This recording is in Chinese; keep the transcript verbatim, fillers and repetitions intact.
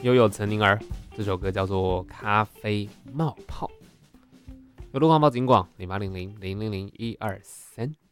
悠悠陈宁儿，这首歌叫做《咖啡冒泡》。有路况报警广零八零零零零零一二三。